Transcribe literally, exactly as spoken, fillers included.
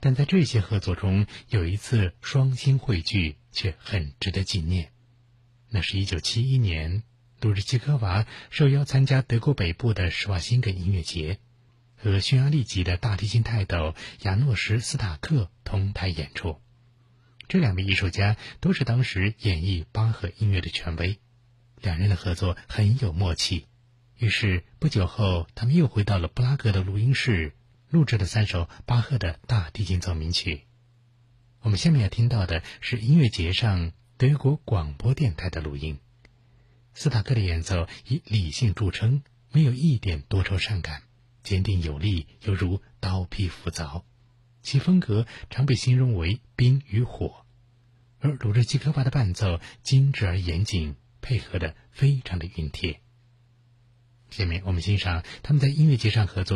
但在这些合作中，有一次双星汇聚却很值得纪念。那是一九七一年，鲁日奇科娃受邀参加德国北部的施瓦辛格音乐节，和匈牙利籍的大提琴泰斗亚诺什·斯塔克同台演出。这两位艺术家都是当时演绎巴赫音乐的权威，两人的合作很有默契。于是不久后，他们又回到了布拉格的录音室，录制了三首巴赫的大提琴奏鸣曲。我们下面要听到的是音乐节上德国广播电台的录音。斯塔克的演奏以理性著称，没有一点多愁善感，坚定有力，犹如刀劈斧凿。其风格常被形容为冰与火，而鲁日奇科娃的伴奏精致而严谨，配合得非常的熨帖。下面我们欣赏他们在音乐节上合作